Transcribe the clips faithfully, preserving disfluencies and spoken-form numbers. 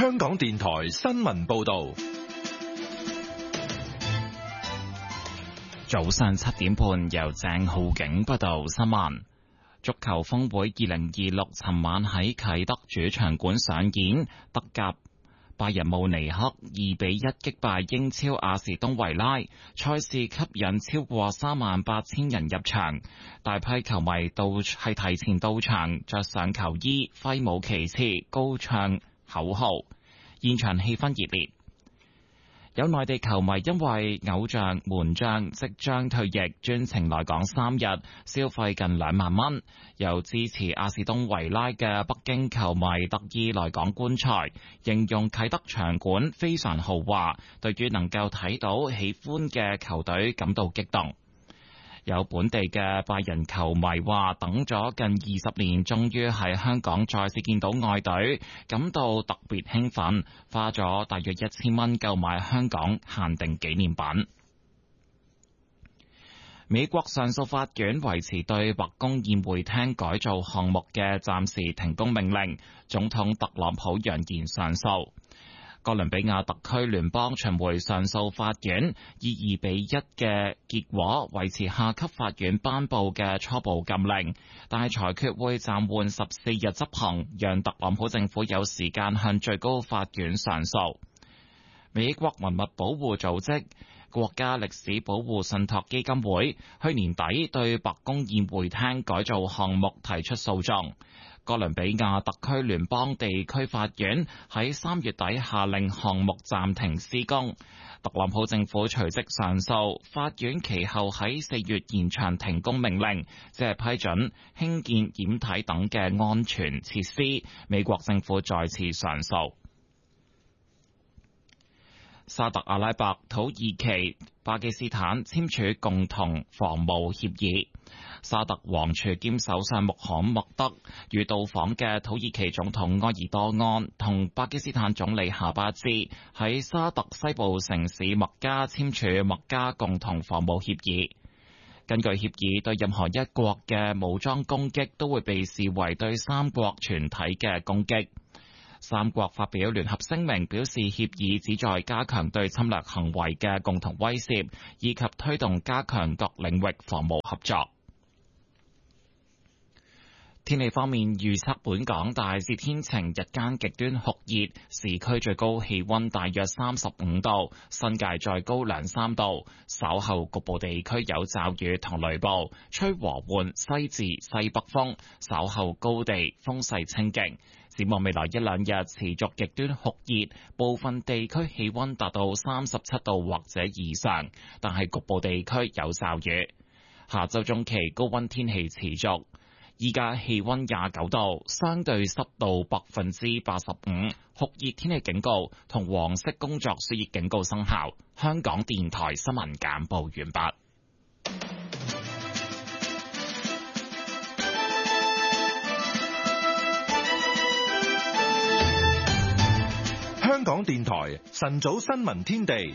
香港電台新聞報道。 早上七點半，由鄭浩景報道新聞。足球峰會二零二六尋晚喺啟德主場館上演，德甲拜仁慕尼黑二比一擊敗英超阿士東維拉，賽事吸引超過三萬八千人入場，大批球迷到係提前到場，着上球衣，揮舞旗幟，高唱口號，現場氣氛熱烈。有內地球迷因為偶像門將即將退役，專程來港三日，消費近兩萬蚊。由支持阿士東維拉嘅北京球迷特意來港觀賽，形容啟德場館非常豪華，對於能夠睇到喜歡嘅球隊感到激動。有本地嘅拜仁球迷話，等咗近二十年，終於喺香港再次見到愛隊，感到特別興奮，花咗大約一千蚊購買香港限定紀念品。美國上訴法院維持對白宮宴會廳改造項目嘅暫時停工命令，總統特朗普揚言上訴。哥倫比亞特區聯邦巡迴上訴法院以二比一嘅結果維持下級法院頒布嘅初步禁令，但係裁決會暫緩十四日執行，讓特朗普政府有時間向最高法院上訴。美國文物保護組織國家歷史保護信託基金會去年底對白宮宴會廳改造項目提出訴訟。哥倫比亞特區聯邦地區法院喺三月底下令項目暫停施工，特朗普政府隨即上訴，法院其後喺四月延長停工命令，即係批准興建掩體等嘅安全設施。美國政府再次上訴。沙特阿拉伯、土耳其、巴基斯坦簽署共同防務協議。沙特王儲兼首相穆罕默德與到訪嘅土耳其總統埃爾多安同巴基斯坦總理夏巴茲喺沙特西部城市麥加簽署麥加共同防務協議。根據協議，對任何一國嘅武裝攻擊都會被視為對三國全體嘅攻擊。三國發表聯合聲明，表示協議旨在加強對侵略行為嘅共同威懾，以及推動加強各領域防務合作。天氣方面，預測本港大致天晴，日間極端酷熱，市區最高氣溫大約三十五度，新界再高兩三度。稍後局部地區有驟雨同雷暴，吹和緩西至西北風，稍後高地風勢清勁。展望未來一兩日持續極端酷熱，部分地區氣溫達到三十七度或者以上，但係局部地區有驟雨。下周中期高溫天氣持續。依家氣溫廿九度，相對濕度百分之八十五，酷熱天氣警告同黃色工作暑熱警告生效。香港電台新聞簡報完畢。 香港電台晨早新聞天地。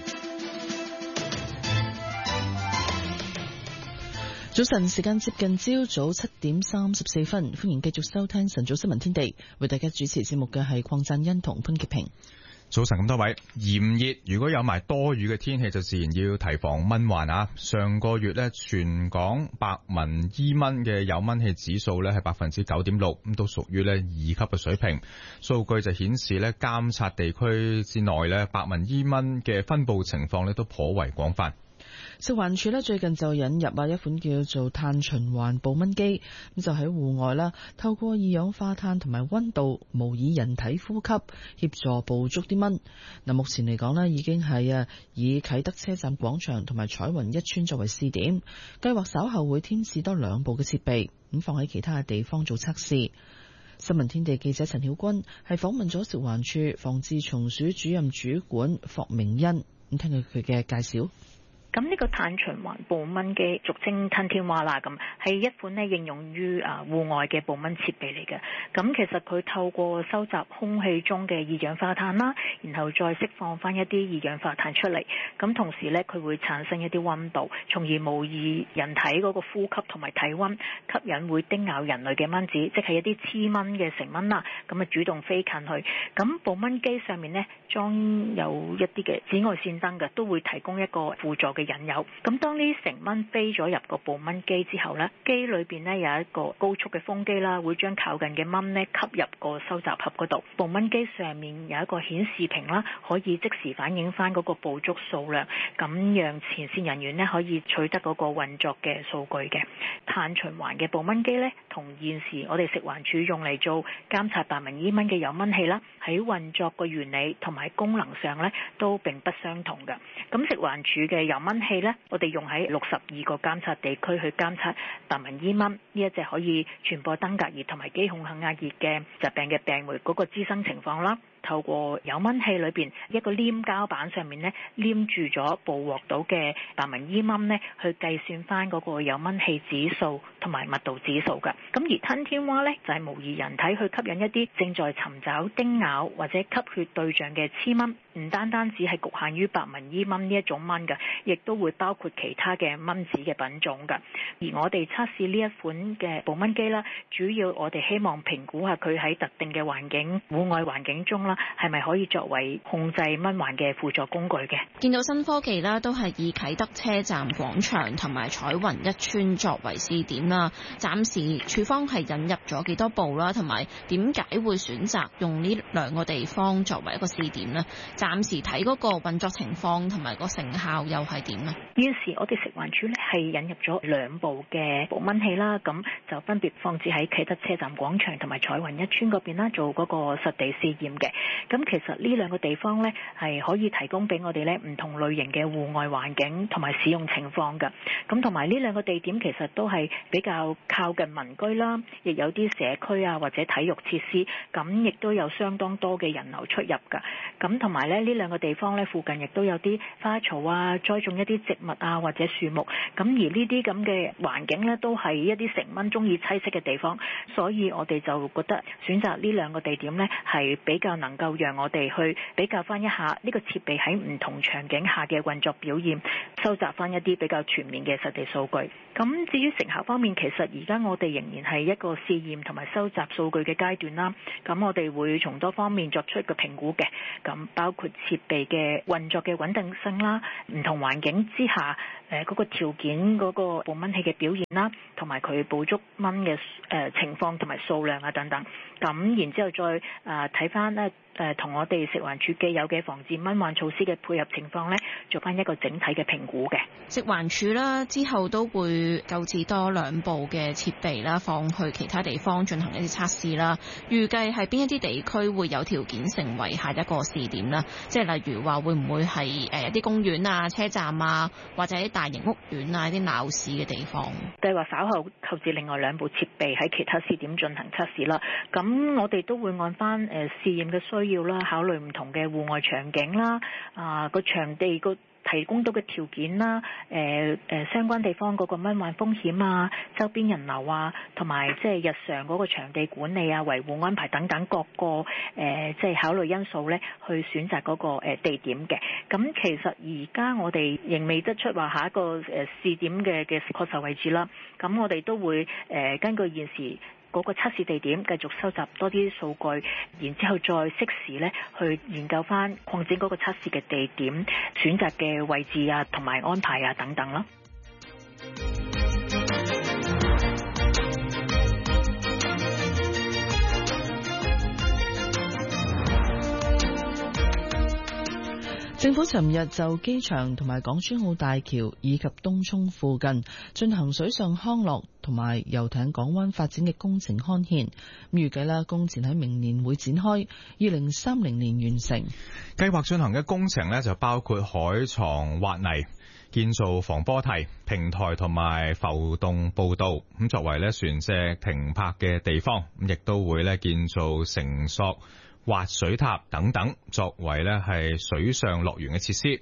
早晨，時間接近朝早七點三十四分，歡迎繼續收聽晨早新聞天地。為大家主持節目嘅係鄺振欣同潘潔平。 早晨咁多位，炎熱如果有埋多雨嘅天氣，就自然要提防蚊患啊！上個月呢，全港白紋伊蚊嘅有蚊氣指數呢係百分之九點六，咁都屬於呢二級嘅水平。數據就顯示呢，監察地區之內呢，白紋伊蚊嘅分佈情況呢都頗為廣泛。 食環署咧最近就引入啊一款叫做碳循環捕蚊機，咁就喺戶外啦，透過二氧化碳同埋溫度模擬人體呼吸，協助捕捉啲蚊。嗱，目前嚟講咧，已經係啊以啟德車站廣場同埋彩雲一村作為試點，計劃稍後會添置多兩部嘅設備，咁放喺其他嘅地方做測試。新聞天地記者陳曉君係訪問咗食環署防治蟲鼠主任主管霍明恩，咁聽佢佢嘅介紹。 咁呢個碳循環捕蚊機，俗稱吞天蛙啦，咁係一款咧應用於啊戶外嘅捕蚊設備嚟嘅。咁其實佢透過收集空氣中嘅二氧化碳啦，然後再釋放翻一啲二氧化碳出嚟。咁同時咧，佢會產生一啲溫度，從而模擬人體嗰個呼吸同埋體溫，吸引會叮咬人類嘅蚊子，即係一啲黐蚊嘅成蚊啦。咁啊主動飛近去。咁捕蚊機上面呢，裝有一啲嘅紫外線燈嘅，都會提供一個輔助嘅引誘。咁當呢成蚊飛咗入個捕蚊機之後呢，機裏邊呢有一個高速嘅風機啦，會將靠近嘅蚊呢吸入個收集盒嗰度。捕蚊機上面有一個顯示屏啦，可以即時反映翻嗰個捕捉數量，咁讓前線人員呢可以取得嗰個運作嘅數據嘅。碳循環嘅捕蚊機呢，同現時我哋食環署用嚟做監察白紋伊蚊嘅誘蚊器啦，喺運作個原理同埋功能上呢都並不相同嘅。咁食環署嘅誘蚊器呢，我哋用喺六十二個監察地區去監察白紋伊蚊呢一隻可以傳播登革熱同埋肌孔肯亞熱嘅疾病嘅病媒嗰個滋生情況啦。透過誘蚊器裏邊一個黏膠板上面呢，黏住咗捕獲到嘅白紋伊蚊呢，去計算翻嗰個誘蚊器指數同埋密度指數㗎。咁而吞天蛙呢，就係模擬人體去吸引一啲正在尋找叮咬或者吸血對象嘅黐蚊，唔單單只係局限於白紋伊蚊呢一種蚊㗎，亦都會包括其他嘅蚊子嘅品種㗎。而我哋測試呢一款嘅捕蚊機啦，主要我哋希望評估下佢喺特定嘅環境、戶外環境中啦，係咪可以作為控制蚊患嘅輔助工具嘅？ 見到新科技啦，都係以啟德車站廣場同埋彩雲一村作為試點啦。暫時處方係引入咗幾多部啦，同埋點解會選擇用呢兩個地方作為一個試點呢？暫時睇嗰個運作情況同埋個成效又係點呢？ 現時我哋食環署咧係引入咗兩部嘅捕蚊器啦，咁就分別放置喺啟德車站廣場同埋彩雲一村嗰邊啦，做嗰個實地試驗嘅。咁其實呢兩個地方呢，係可以提供俾我哋呢唔同類型嘅戶外環境同埋使用情況㗎。咁同埋呢兩個地點其實都係比較靠近民居啦，亦有啲社區啊或者體育設施，咁亦都有相當多嘅人流出入㗎。咁同埋咧呢兩個地方呢，附近亦都有啲花草啊，栽種一啲植物啊或者樹木。咁而呢啲咁嘅環境呢，都係一啲成蚊中意棲息嘅地方，所以我哋就覺得選擇呢兩個地點呢，係比較能夠讓我哋去比較翻一下呢個設備喺唔同場景下嘅運作表現，收集翻一啲比較全面嘅實地數據。咁至於成效方面，其實而家我哋仍然係一個試驗同埋收集數據嘅階段啦。咁我哋會從多方面作出一個評估嘅，咁包括設備嘅運作嘅穩定性啦，唔同環境之下誒嗰個條件嗰個捕蚊器嘅表現啦，同埋佢捕捉蚊嘅誒情況同埋數量啊等等。咁然之後再誒睇翻咧。誒同我哋食環署既有嘅防治蚊患措施嘅配合情況呢，做翻一個整體嘅評估嘅。 食環署啦，之後都會購置多兩部嘅設備啦，放去其他地方進行一啲測試啦。預計係邊一啲地區會有條件成為下一個試點啦？即係例如話會唔會係誒一啲公園啊、車站啊，或者大型屋苑啊、一啲鬧市嘅地方？ 計劃稍後購置另外兩部設備喺其他試點進行測試啦。咁我哋都會按翻誒試驗嘅需要啦，考慮唔同嘅戶外場景啦，啊個場地個提供到嘅條件啦，誒誒相關地方嗰個蚊患風險啊，周邊人流啊，同埋即係日常嗰個場地管理啊、維護安排等等各個誒即係考慮因素咧，去選擇嗰個誒地點嘅。咁其實而家我哋仍未得出話下一個誒試點嘅嘅確實位置啦。咁我哋都會誒根據現時嗰個測試地點繼續收集多啲數據，然之後再適時咧去研究翻擴展嗰個測試嘅地點、選擇嘅位置啊、同埋安排啊等等咯。 政府尋日就機場同埋港珠澳大橋以及東涌附近進行水上康樂同埋遊艇港灣發展嘅工程刊憲，預計啦工程喺明年會展開，二零三零年完成。 計劃進行嘅工程呢，就包括海床挖泥、建造防波堤、平台同埋浮動步道，咁作為咧船隻停泊嘅地方，咁亦都會咧建造繩索、滑水塔等等，作為咧係水上樂園嘅設施。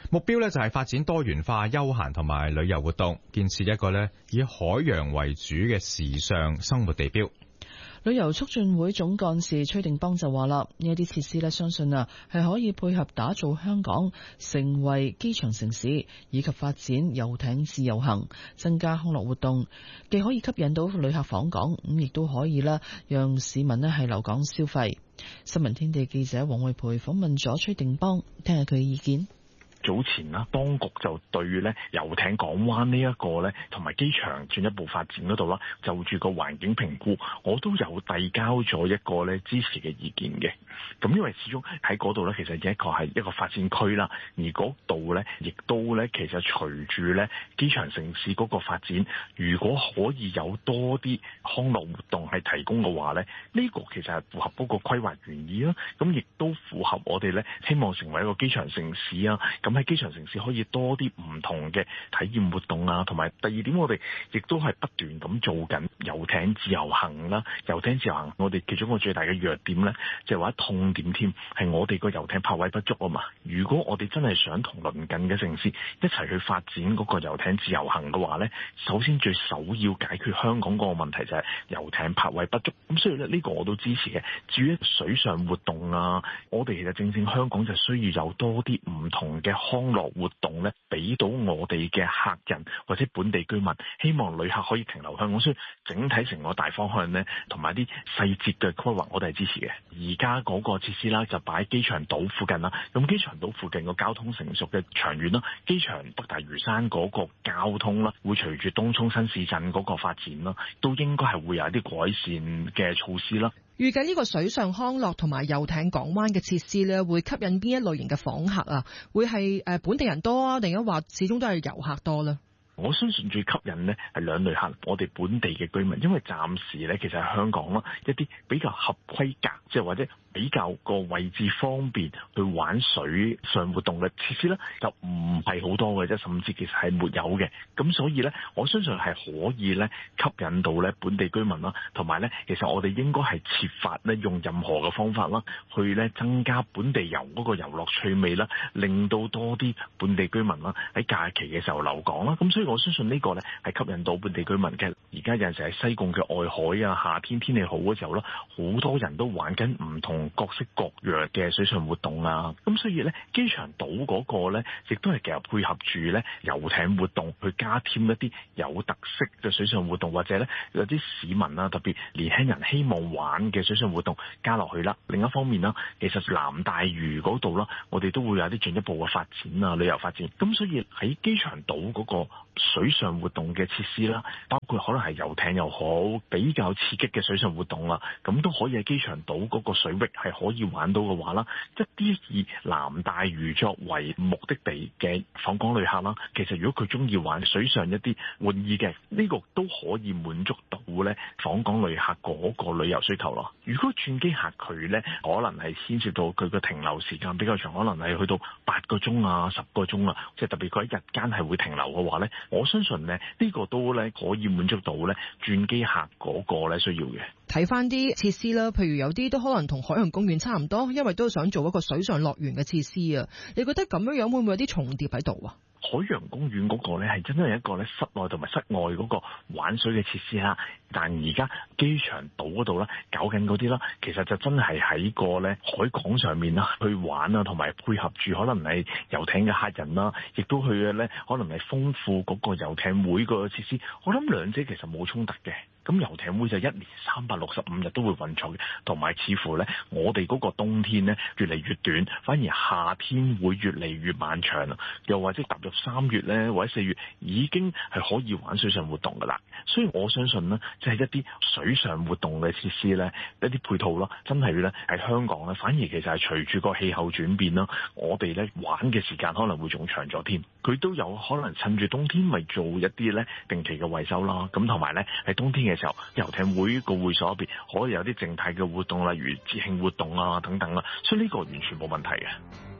目標咧就係發展多元化休閒同埋旅遊活動，建設一個咧以海洋為主嘅時尚生活地標。 旅遊促進會總幹事崔定邦就話啦，呢一啲設施咧，相信啊係可以配合打造香港成為機場城市，以及發展遊艇自由行，增加康樂活動，既可以吸引到旅客訪港，咁亦都可以啦，讓市民咧係留港消費。新聞天地記者黃慧培訪問咗崔定邦，聽下佢嘅意見。 早前啦，當局就對咧遊艇港灣呢一個咧，同埋機場進一步發展嗰度啦，就住個環境評估，我都有遞交咗一個咧支持嘅意見嘅。咁因為始終喺嗰度咧，其實一個係一個發展區啦，而嗰度咧亦都咧，其實隨住咧機場城市嗰個發展，如果可以有多啲康樂活動係提供嘅話咧，呢個其實係符合嗰個規劃原意啦。咁亦都符合我哋咧希望成為一個機場城市啊。咁喺機場城市可以多啲唔同嘅體驗活動啊，同埋第二點我哋亦都係不斷咁做緊遊艇自由行啦。遊艇自由行我哋其中一個最大嘅弱點咧，就係話痛點添，係我哋個遊艇泊位不足啊嘛。如果我哋真係想同鄰近嘅城市一齊去發展嗰個遊艇自由行嘅話咧，首先最首要解決香港嗰個問題就係遊艇泊位不足。咁所以咧呢個我都支持嘅。至於水上活動啊，我哋其實正正香港就需要有多啲唔同嘅康樂活動咧，俾到我哋嘅客人或者本地居民，希望旅客可以停留香港。所以整體成個大方向咧，同埋啲細節嘅規劃，我哋係支持嘅。而家嗰個設施啦，就擺喺機場島附近啦。咁機場島附近個交通成熟嘅長遠啦，機場北大嶼山嗰個交通啦，會隨住東涌新市鎮嗰個發展啦，都應該係會有一啲改善嘅措施啦。 預計呢個水上康樂同埋遊艇港灣嘅設施咧，會吸引邊一類型嘅訪客啊？會係誒本地人多啊，定係話始終都係遊客多咧？ 我相信最吸引呢係兩類客，我哋本地嘅居民，因為暫時咧其實喺香港啦，一啲比較合規格，即係或者比較個位置方便去玩水上活動嘅設施咧，就唔係好多嘅啫，甚至其實係沒有嘅。咁所以咧，我相信係可以咧吸引到咧本地居民啦，同埋咧，其實我哋應該係設法咧用任何嘅方法啦，去咧增加本地遊嗰個遊樂趣味啦，令到多啲本地居民啦喺假期嘅時候留港啦。咁所以我相信呢個咧係吸引到本地居民嘅。而家有陣時喺西貢嘅外海啊，夏天天氣好嘅時候啦，好多人都玩緊唔同各式各樣嘅水上活動啊。咁所以咧，機場島嗰個咧，亦都係其實配合住咧遊艇活動，去加添一啲有特色嘅水上活動，或者咧有啲市民啊，特別年輕人希望玩嘅水上活動加落去啦。另一方面啦，其實南大嶼嗰度啦，我哋都會有啲進一步嘅發展啊，旅遊發展。咁所以喺機場島嗰個水上活動嘅設施啦，包括可能係遊艇又好，比較刺激嘅水上活動啦，咁都可以喺機場島嗰個水域係可以玩到嘅話啦，一啲以南大嶼作為目的地嘅訪港旅客啦，其實如果佢中意玩水上一啲玩意嘅，呢個都可以滿足到咧訪港旅客嗰個旅遊需求咯。如果轉機客佢咧，可能係牽涉到佢嘅停留時間比較長，可能係去到八個鐘啊、十個鐘啊，即係特別佢喺日間係會停留嘅話咧，我相信咧呢個都咧可以滿足到咧轉機客嗰個咧需要嘅。 睇翻啲設施啦，譬如有啲都可能同海洋公園差唔多，因為都想做一個水上樂園嘅設施啊。你覺得咁樣樣會唔會有啲重疊喺度啊？ 海洋公園嗰個咧係真係一個咧室內同埋室外嗰個玩水嘅設施啦，但而家機場島嗰度咧搞緊嗰啲啦，其實就真係喺個咧海港上面啦去玩啊，同埋配合住可能係遊艇嘅客人啦，亦都去嘅咧可能係豐富嗰個遊艇會個設施。我諗兩者其實冇衝突嘅。咁遊艇會就一年三百六十五日都會運作嘅，同埋似乎咧，我哋嗰個冬天咧越嚟越短，反而夏天會越嚟越漫長啊！又或者踏入三月咧，或者四月已經係可以玩水上活動噶啦。所以我相信呢，即係一啲水上活動嘅設施咧，一啲配套咯，真係咧喺香港咧，反而其實係隨住個氣候轉變啦，我哋咧玩嘅時間可能會仲長咗添。佢都有可能趁住冬天咪做一啲咧定期嘅維修啦。咁同埋咧喺冬天嘅時候，遊艇會個會所入邊可以有啲靜態嘅活動，例如節慶活動啊等等啦，所以呢個完全冇問題嘅。